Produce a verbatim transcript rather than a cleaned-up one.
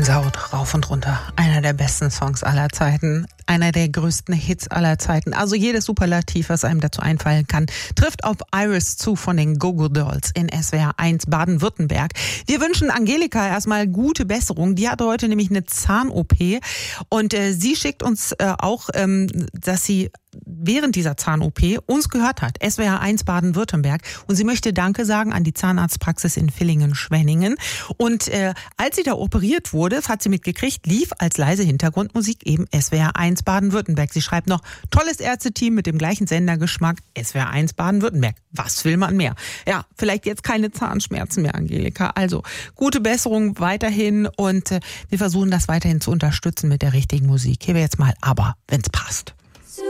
Gänsehaut rauf und runter. Einer der besten Songs aller Zeiten. Einer der größten Hits aller Zeiten. Also jedes Superlativ, was einem dazu einfallen kann, trifft auf Iris zu von den Go-Go Dolls in S W R eins Baden-Württemberg. Wir wünschen Angelika erstmal gute Besserung. Die hatte heute nämlich eine Zahn-O P und äh, sie schickt uns äh, auch, ähm, dass sie während dieser Zahn-O P uns gehört hat. S W R eins Baden-Württemberg. Und sie möchte Danke sagen an die Zahnarztpraxis in Villingen-Schwenningen. Und äh, als sie da operiert wurde, hat sie mitgekriegt, lief als leise Hintergrundmusik eben S W R eins Baden-Württemberg. Sie schreibt noch, tolles Ärzteteam mit dem gleichen Sendergeschmack, S W R eins Baden-Württemberg. Was will man mehr? Ja, vielleicht jetzt keine Zahnschmerzen mehr, Angelika. Also, gute Besserung weiterhin und äh, wir versuchen das weiterhin zu unterstützen mit der richtigen Musik. Hier wäre jetzt mal Aber, wenn's passt.